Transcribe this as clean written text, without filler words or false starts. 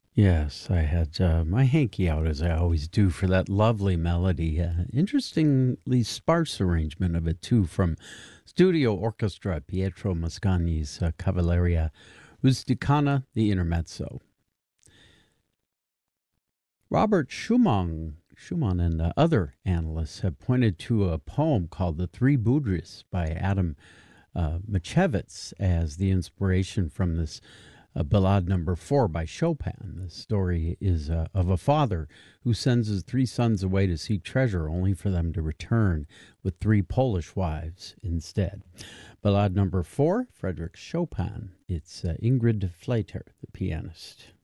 Yes, I had my hanky out as I always do for that lovely melody. Interestingly sparse arrangement of it too from studio orchestra Pietro Mascagni's Cavalleria Rusticana, the Intermezzo. Robert Schumann and other analysts have pointed to a poem called The Three Budris by Adam Mickiewicz as the inspiration from this Ballade Number 4 by Chopin. The story is of a father who sends his three sons away to seek treasure only for them to return with three Polish wives instead. Ballade Number 4, Frederick Chopin. It's Ingrid Fleiter, the pianist.